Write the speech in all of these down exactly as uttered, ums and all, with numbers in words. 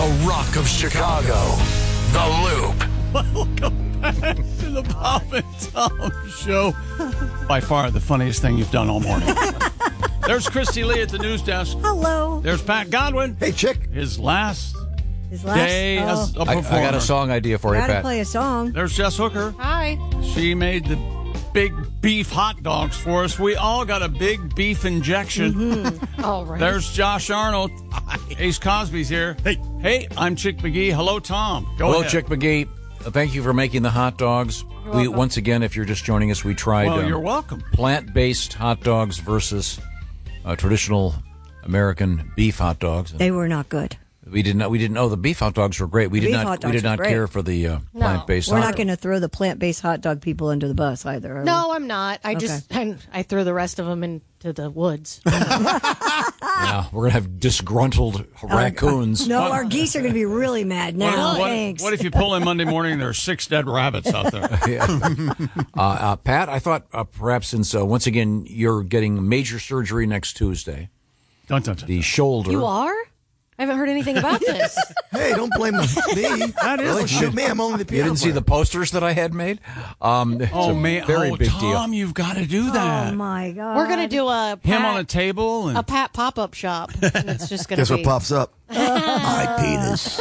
the rock of Chicago, The Loop. Welcome back to the Bob and Tom Show. By far the funniest thing you've done all morning. There's Christy Lee at the news desk. Hello. There's Pat Godwin. Hey, chick. His last, His last day oh. as a I, performer. I got a song idea for you, Gotta Pat. play a song. There's Jess Hooker. Hi. She made the big beef hot dogs for us. We all got a big beef injection. Mm-hmm. All right. There's Josh Arnold. Ace Cosby's here. Hey. Hey, I'm Chick McGee. Hello, Tom. Go Hello, ahead. Chick McGee. Uh, Thank you for making the hot dogs. You're We welcome. once again, if you're just joining us, we tried Well, um, you're welcome. plant-based hot dogs versus uh, traditional American beef hot dogs. They were not good. We did not. We didn't know the beef hot dogs were great. We The did beef not. hot We dogs did were not great. care for the uh, No. plant-based. We're hot not dog. going to throw the plant-based hot dog people under the bus either. Are No, I'm not. I just I, I threw the rest of them into the woods. Yeah, we're gonna have disgruntled raccoons. we? No, our geese are going to be really mad now. What, what- Thanks. what if you pull in Monday morning and there's six dead rabbits out there? Yeah. uh, uh, Pat, I thought uh, perhaps since uh, once again you're getting major surgery next Tuesday, Dun, dun, dun. the shoulder. You are? I haven't heard anything about this. Hey, don't blame me. That is Don't a shoot me. I'm only the You piano didn't see the player. posters that I had made? Um, it's Oh, a man. very oh, big Tom, deal. you've got to do that. Oh, my God. We're gonna do a Him Pat, on a table. And a Pat pop up shop. And it's just gonna Guess be what pops up? My penis.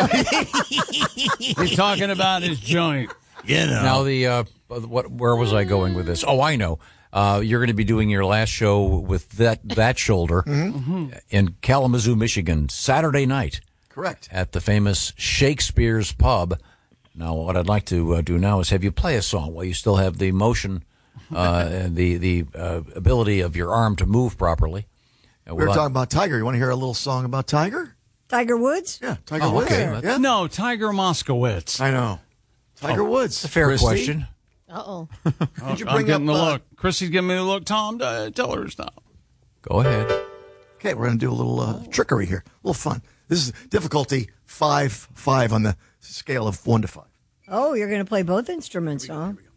he's talking about his joint. You know. Now the uh, what? Where was I going with this? Oh, I know. Uh, you're going to be doing your last show with that that shoulder in Kalamazoo, Michigan, Saturday night Correct. at the famous Shakespeare's Pub. Now, what I'd like to uh, do now is have you play a song while you still have the motion, uh, and the the uh, ability of your arm to move properly. Uh, We were we'll- talking about Tiger. You want to hear a little song about Tiger? Tiger Woods? Yeah, Tiger Oh, Woods. okay. Yeah, No, Tiger Moskowitz. I know. Tiger Woods. It's a fair Christy, question. Uh oh. Did you I'm bring getting up? the uh, look. Chrissy's giving me the look. Tom, uh, tell her to stop. Go ahead. Okay, we're going to do a little uh, trickery here. A little fun. This is difficulty five, five on the scale of one to five. Oh, you're going to play both instruments, huh?